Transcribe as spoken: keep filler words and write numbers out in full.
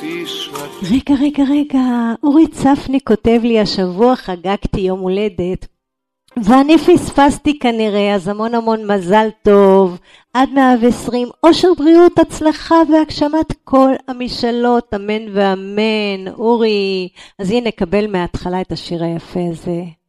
רגע, רגע, רגע, אורי צפני כותב לי, השבוע חגגתי יום הולדת, ואני פספסתי כנראה, אז המון המון מזל טוב, עד מאה ועשרים, אושר בריאות, הצלחה והגשמת כל המשאלות, אמן ואמן. אורי, אז הנה, נקבל מההתחלה את השיר היפה הזה.